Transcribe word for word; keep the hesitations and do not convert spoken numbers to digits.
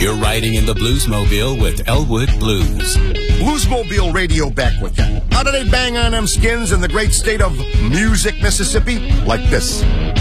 You're riding in the Bluesmobile with Elwood Blues. Bluesmobile Radio back with you. How do they bang on them skins in the great state of music, Mississippi? Like this.